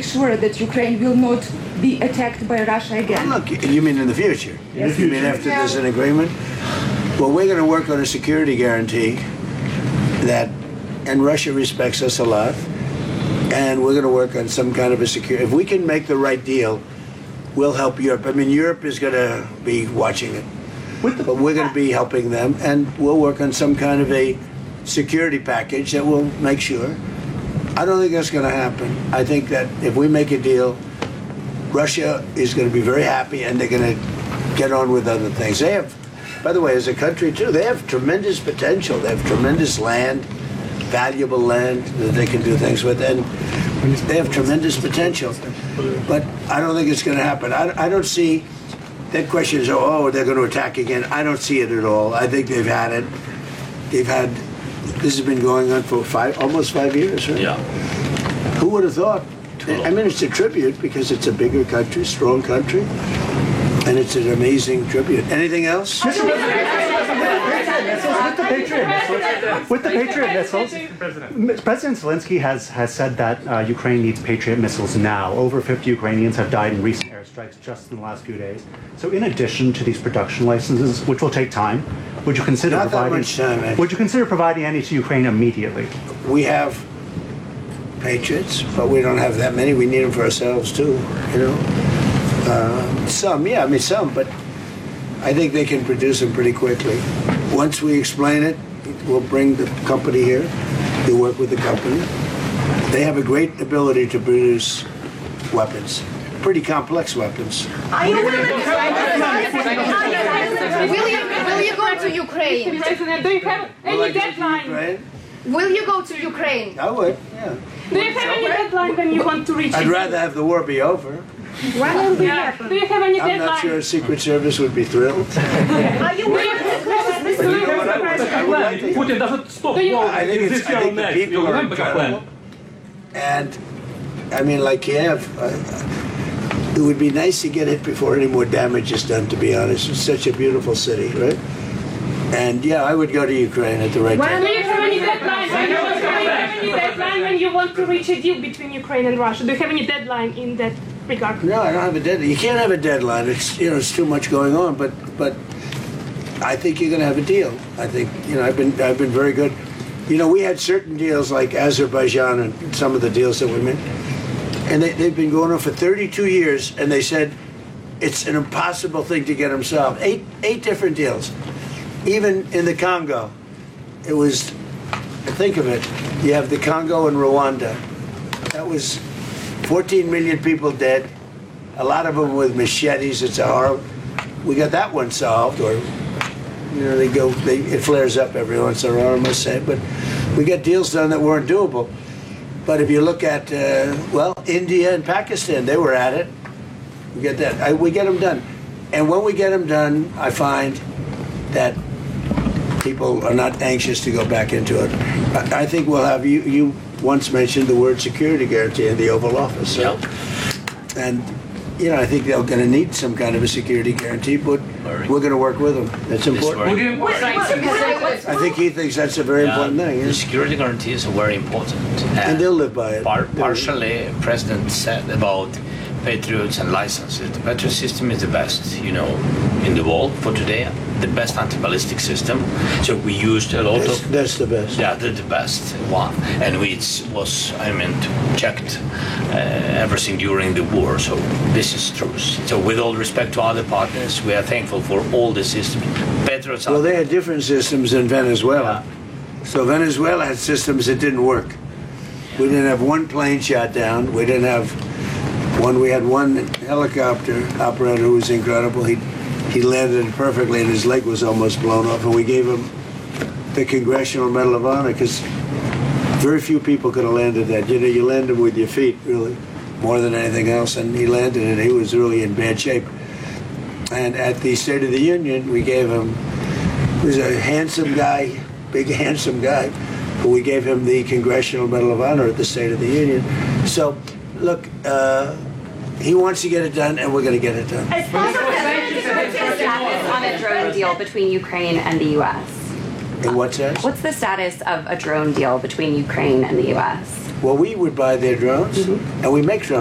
make sure that Ukraine will not be attacked by Russia again? Look, you mean in the future? Yes. You mean after there's an agreement? Well, we're going to work on a security guarantee that, and Russia respects us a lot, and we're going to work on some kind of a security. If we can make the right deal, we'll help Europe. I mean, Europe is going to be watching it, but we're going to be helping them, and we'll work on some kind of a security package that will make sure. I don't think that's going to happen. I think that if we make a deal, Russia is going to be very happy, and they're going to get on with other things. They have, by the way, as a country too, they have tremendous potential. They have tremendous land, valuable land that they can do things with, and they have tremendous potential. But I don't think it's going to happen. I don't see, that question is, oh, they're going to attack again. I don't see it at all. I think they've had it. This has been going on for almost 5 years, right? Yeah. Who would have thought? I mean, it's a tribute because it's a bigger country, strong country, and it's an amazing tribute. Anything else? With the Patriot missiles, President Zelensky has said that Ukraine needs Patriot missiles now. Over 50 Ukrainians have died in recent airstrikes just in the last few days. So in addition to these production licenses, which will take time, would you consider Not that providing much time, actually. Would you consider providing any to Ukraine immediately? We have Patriots, but we don't have that many. We need them for ourselves too, you know. Some, yeah, I mean some, but I think they can produce them pretty quickly. Once we explain it, we'll bring the company here. We'll work with the company. They have a great ability to produce weapons, pretty complex weapons. Are you willing will you go to Ukraine? President, do you have any deadline? Will you go to Ukraine? I would, yeah. Do you have any deadline when you want to reach I'd it? rather have the war be over. When will it happen? Do you have any I'm deadline? not sure Secret Service would be thrilled. Are you willing to close this Putin doesn't stop war. I think the people are incredible. And, I mean, like Kiev, it would be nice to get it before any more damage is done, to be honest. It's such a beautiful city, right? And, yeah, I would go to Ukraine at the right time. Do you have any deadline? When you want to reach a deal between Ukraine and Russia? Do you have any deadline in that regard? No, I don't have a deadline. You can't have a deadline. It's, you know, it's too much going on. But I think you're going to have a deal. I think, you know, I've been very good. You know, we had certain deals like Azerbaijan and some of the deals that we made, and they've been going on for 32 years, and they said it's an impossible thing to get them solved. Eight different deals. Even in the Congo, it was, think of it, you have the Congo and Rwanda. That was 14 million people dead, a lot of them with machetes. It's a horror. We got that one solved, or, you know, it flares up every once in a while, I must say, but we got deals done that weren't doable. But if you look at, well, India and Pakistan, they were at it. We get that. We get them done. And when we get them done, I find that people are not anxious to go back into it. I think we'll have, you once mentioned the word security guarantee in the Oval Office. So. Yep. And, you know, I think they're going to need some kind of a security guarantee, but we're going to work with them. That's important. I think he thinks that's a very important thing. The Yeah? security guarantees are very important. And they'll live by it. Partially, President said about Patriots and licenses. The Patriot system is the best, you know, in the world for today. The best anti-ballistic system. So we used a lot of. That's the best. Yeah, the best one, and checked everything during the war. So this is true. So with all respect to other partners, we are thankful for all the systems. Patriots. Well, they had different systems in Venezuela. Yeah. So Venezuela had systems that didn't work. We didn't have one plane shot down. We didn't have one. We had one helicopter operator who was incredible. He landed it perfectly, and his leg was almost blown off. And we gave him the Congressional Medal of Honor because very few people could have landed that. You know, you land him with your feet, really, more than anything else. And he landed it. He was really in bad shape. And at the State of the Union, we gave him. He was a handsome guy, big handsome guy. But we gave him the Congressional Medal of Honor at the State of the Union. So, look, he wants to get it done, and we're going to get it done. What's the status on a drone deal between Ukraine and the U.S.? In what sense? What's the status of a drone deal between Ukraine and the U.S.? Well, we would buy their drones, and we make drones.